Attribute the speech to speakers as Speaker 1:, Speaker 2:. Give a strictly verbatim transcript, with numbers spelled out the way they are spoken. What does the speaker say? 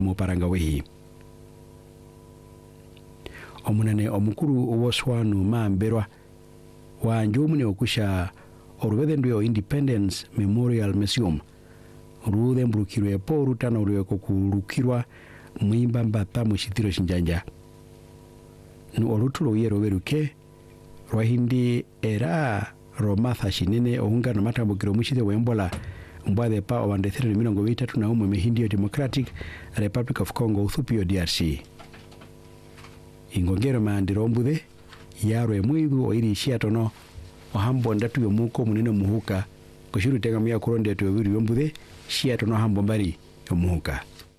Speaker 1: muparanga wehi omunene omukuru woswanu maamberwa wanjumune okusha orubethendwe o Independence Memorial Museum ruthemburukirwe po rutano rweko kurukirwa mwimba mbata mushitiro shinjanja nu orutulo yero beruke rwahindi era romatha shinene ohungana matambukiro mushite wembola mbwathe pa owandethero mirongo itatu na umwe mehindio Democratic Republic of Congo uthupio D R C ingongero maandiro mbuthe yarwe mwithu oiri shiatono ohambo ndatu yomuko munene muhuka kushiru tenga mya kuronde to wiri yombuthe shiatono hambo mbari yomuhuka